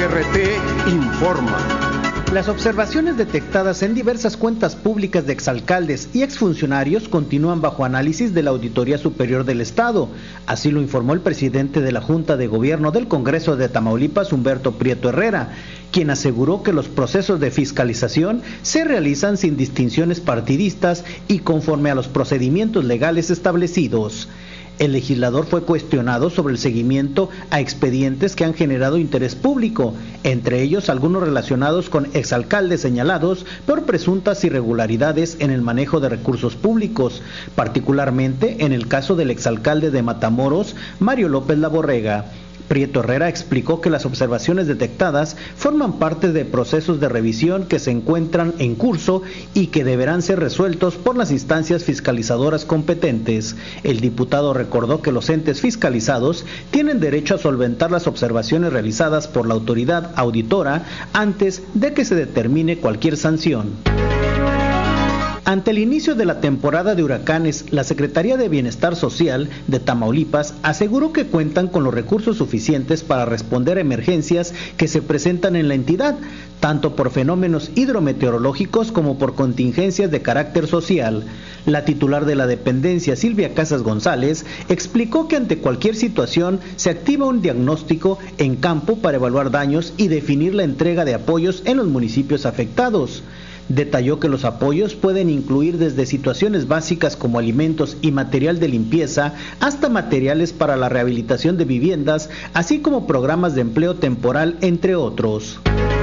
ORT informa. Las observaciones detectadas en diversas cuentas públicas de exalcaldes y exfuncionarios continúan bajo análisis de la Auditoría Superior del Estado. Así lo informó el presidente de la Junta de Gobierno del Congreso de Tamaulipas, Humberto Prieto Herrera, quien aseguró que los procesos de fiscalización se realizan sin distinciones partidistas y conforme a los procedimientos legales establecidos. El legislador fue cuestionado sobre el seguimiento a expedientes que han generado interés público, entre ellos algunos relacionados con exalcaldes señalados por presuntas irregularidades en el manejo de recursos públicos, particularmente en el caso del exalcalde de Matamoros, Mario López Laborrega. Prieto Herrera explicó que las observaciones detectadas forman parte de procesos de revisión que se encuentran en curso y que deberán ser resueltos por las instancias fiscalizadoras competentes. El diputado recordó que los entes fiscalizados tienen derecho a solventar las observaciones realizadas por la autoridad auditora antes de que se determine cualquier sanción. Ante el inicio de la temporada de huracanes, la Secretaría de Bienestar Social de Tamaulipas aseguró que cuentan con los recursos suficientes para responder a emergencias que se presentan en la entidad, tanto por fenómenos hidrometeorológicos como por contingencias de carácter social. La titular de la dependencia, Silvia Casas González, explicó que ante cualquier situación se activa un diagnóstico en campo para evaluar daños y definir la entrega de apoyos en los municipios afectados. Detalló que los apoyos pueden incluir desde situaciones básicas como alimentos y material de limpieza hasta materiales para la rehabilitación de viviendas, así como programas de empleo temporal, entre otros.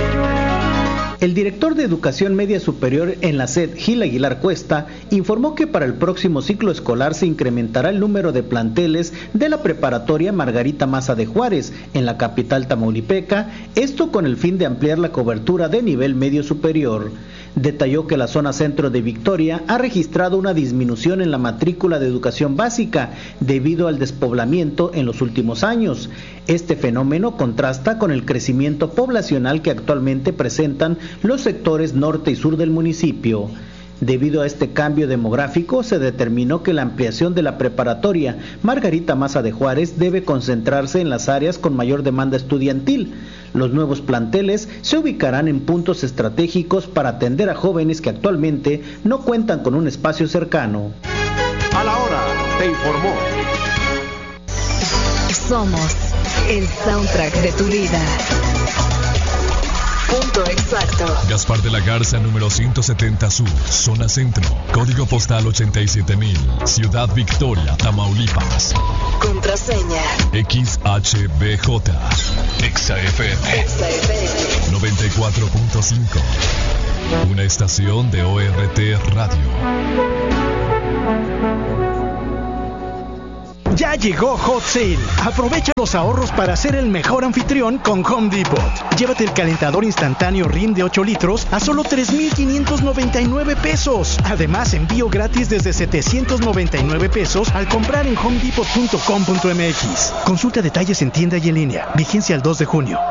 El director de Educación Media Superior en la SED, Gil Aguilar Cuesta, informó que para el próximo ciclo escolar se incrementará el número de planteles de la preparatoria Margarita Maza de Juárez, en la capital tamaulipeca, esto con el fin de ampliar la cobertura de nivel medio superior. Detalló que la zona centro de Victoria ha registrado una disminución en la matrícula de educación básica debido al despoblamiento en los últimos años. Este fenómeno contrasta con el crecimiento poblacional que actualmente presentan los sectores norte y sur del municipio. Debido a este cambio demográfico, se determinó que la ampliación de la preparatoria Margarita Maza de Juárez debe concentrarse en las áreas con mayor demanda estudiantil. Los nuevos planteles se ubicarán en puntos estratégicos para atender a jóvenes que actualmente no cuentan con un espacio cercano. A la hora, te informó. Somos el soundtrack de tu vida. Punto exacto. Gaspar de la Garza, número 170 Sur, zona centro, código postal 87,000, Ciudad Victoria, Tamaulipas. Contraseña XHBJ, XFM 94.5, una estación de ORT Radio. Ya llegó Hot Sale. Aprovecha los ahorros para ser el mejor anfitrión con Home Depot. Llévate el calentador instantáneo Rin de 8 litros a solo 3,599 pesos. Además, envío gratis desde 799 pesos al comprar en homedepot.com.mx. Consulta detalles en tienda y en línea. Vigencia el 2 de junio.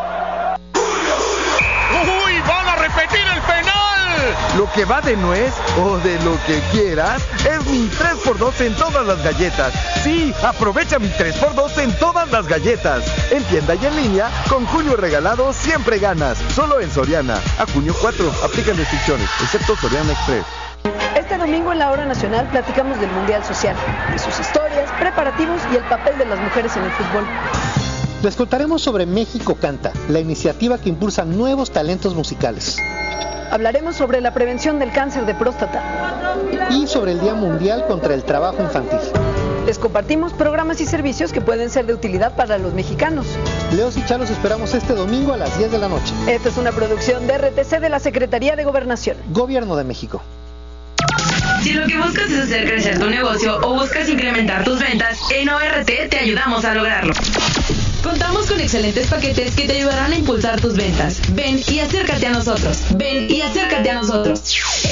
¡Uy! ¡Van a repetir el penal! Lo que va de nuez o de lo que quieras es mi 3x2 en todas las galletas. Sí, aprovecha mi 3x2 en todas las galletas. En tienda y en línea, con Julio Regalado siempre ganas. Solo en Soriana. A junio 4, aplican restricciones, excepto Soriana Express. Este domingo en la Hora Nacional platicamos del Mundial Social, de sus historias, preparativos y el papel de las mujeres en el fútbol. Les contaremos sobre México Canta, la iniciativa que impulsa nuevos talentos musicales. Hablaremos sobre la prevención del cáncer de próstata. Y sobre el Día Mundial contra el Trabajo Infantil. Les compartimos programas y servicios que pueden ser de utilidad para los mexicanos. Leos y Chá los esperamos este domingo a las 10 de la noche. Esta es una producción de RTC de la Secretaría de Gobernación. Gobierno de México. Si lo que buscas es hacer crecer tu negocio o buscas incrementar tus ventas, en ORT te ayudamos a lograrlo. Contamos con excelentes paquetes que te ayudarán a impulsar tus ventas. Ven y acércate a nosotros. Ven y acércate a nosotros.